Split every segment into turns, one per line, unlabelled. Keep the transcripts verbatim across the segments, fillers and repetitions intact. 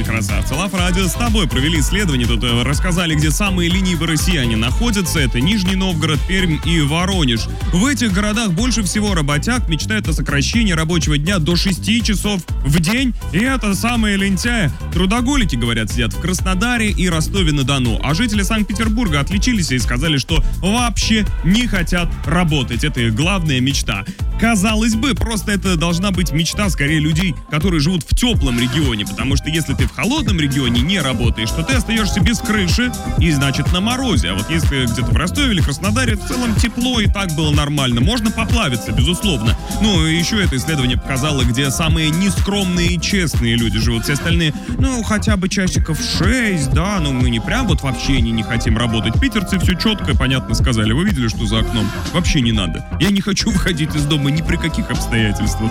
день, красавцы. Лав Радио с тобой провели исследование. Тут рассказали, где самые ленивые россияне находятся. Это Нижний Новгород, Пермь и Воронеж. В этих городах больше всего работяг мечтают о сокращении рабочего дня до шести часов в день. И это самые лентяи. Трудоголики, говорят, сидят в Краснодаре и Ростове-на-Дону. А жители Санкт-Петербурга отличились и сказали, что вообще не хотят работать. Это их главная мечта. Казалось бы, просто это должна быть мечта скорее людей, которые живут в теплом регионе, потому что если ты в холодном регионе не работаешь, то ты остаешься без крыши и, значит, на морозе. А вот если где-то в Ростове или Краснодаре, в целом тепло и так было нормально. Можно поплавиться, безусловно. Ну, и еще это исследование показало, где самые нескромные и честные люди живут. Все остальные, ну, хотя бы часиков шесть, да, ну, мы не прям вот вообще не, не хотим работать. Питерцы все четко и понятно сказали. Вы видели, что за окном? Вообще не надо. Я не хочу выходить из дома ни при каких обстоятельствах.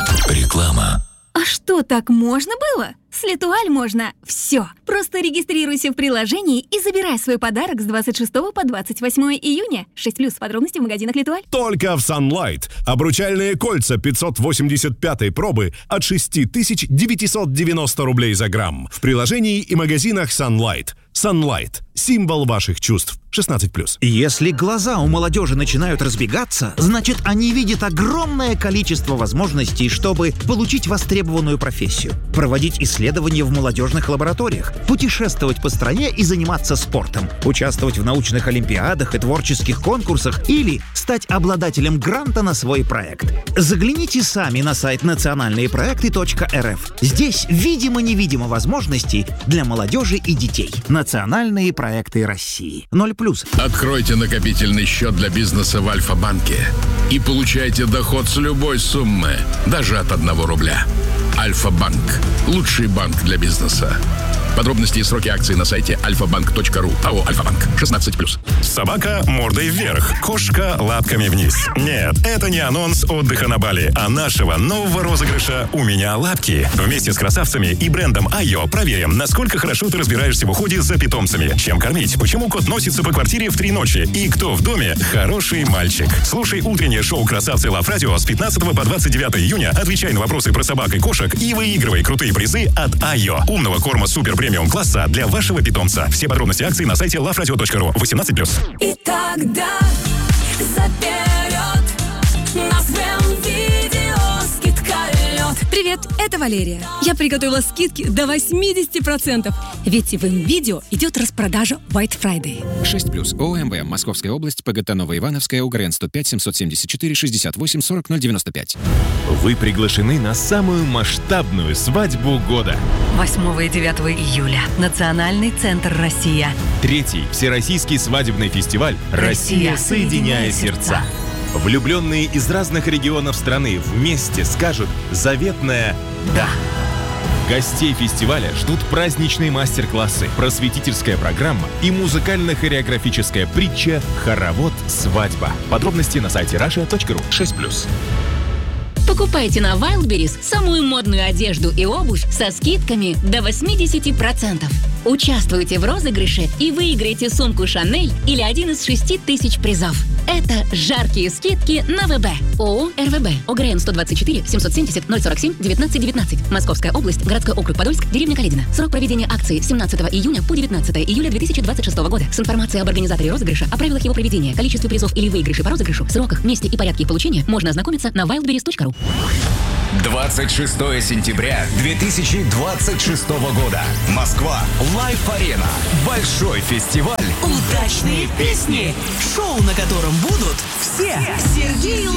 Реклама.
А что, так можно было? С Летуаль можно все. Просто регистрируйся в приложении и забирай свой подарок с двадцать шестого по двадцать восьмое июня. шесть плюс. Подробности в магазинах Летуаль.
Только в Sunlight. Обручальные кольца пятьсот восемьдесят пятой пробы от шесть тысяч девятьсот девяносто рублей за грамм. В приложении и магазинах Sunlight. Sunlight. Символ ваших чувств. шестнадцать плюс.
Если глаза у молодежи начинают разбегаться, значит, они видят огромное количество возможностей, чтобы получить востребованную профессию, проводить исследования в молодежных лабораториях, путешествовать по стране и заниматься спортом, участвовать в научных олимпиадах и творческих конкурсах или стать обладателем гранта на свой проект. Загляните сами на сайт национальные проекты точка эр эф. Здесь видимо-невидимо возможностей для молодежи и детей. Национальные проекты России. ноль плюс.
Откройте накопительный счет для бизнеса в Альфа-банке и получайте доход с любой суммы, даже от одного рубля. Альфа-банк. Лучший банк для бизнеса. Подробности и сроки акций на сайте альфа банк точка ру. АО «Альфа-банк». шестнадцать плюс.
Собака мордой вверх, кошка лапками вниз. Нет, это не анонс отдыха на Бали, а нашего нового розыгрыша «У меня лапки». Вместе с красавцами и брендом Айо проверим, насколько хорошо ты разбираешься в уходе за питомцами. Чем кормить, почему кот носится по квартире в три ночи и кто в доме хороший мальчик. Слушай утреннее шоу «Красавцы Лав Радио» с пятнадцатого по двадцать девятое июня. Отвечай на вопросы про собак и кошек и выигрывай крутые призы от Айо. Умного корма супер премиум класса для вашего питомца. Все подробности акций на сайте лав радио точка ру. восемнадцать плюс.
И тогда заберет на своем видео скидка лед.
Привет, это Валерия. Я приготовила скидки до восемьдесят процентов. Ведь в МВидео идет распродажа White Friday.
шесть плюс. ОМВ. Московская область. ПГТ Новоивановская. УГРН сто пять семьсот семьдесят четыре шестьдесят восемь сорок ноль девяносто пять.
Вы приглашены на самую масштабную свадьбу года.
восьмого и девятого июля. Национальный центр «Россия».
Третий всероссийский свадебный фестиваль «Россия, соединяя сердца». Влюбленные из разных регионов страны вместе скажут заветное «Да». Гостей фестиваля ждут праздничные мастер-классы, просветительская программа и музыкально-хореографическая притча «Хоровод. Свадьба». Подробности на сайте раша точка ру.
шесть плюс.
Покупайте на Wildberries самую модную одежду и обувь со скидками до восемьдесят процентов. Участвуйте в розыгрыше и выиграйте сумку Шанель или один из шести тысяч призов. Это жаркие скидки на ВБ. ООО РВБ. ОГРН сто двадцать четыре семьсот семьдесят ноль сорок семь девятнадцать девятнадцать. Московская область. Городской округ Подольск. Деревня Каледино. Срок проведения акции семнадцатого июня по девятнадцатое июля две тысячи двадцать шестого года. С информацией об организаторе розыгрыша, о правилах его проведения, количестве призов или выигрышей по розыгрышу, сроках, месте и порядке их получения можно ознакомиться на wildberries точка ру.
двадцать шестого сентября две тысячи двадцать шестого года. Москва. Лайф-арена. Большой фестиваль.
Удачные песни. Шоу, на котором будут все. Сергей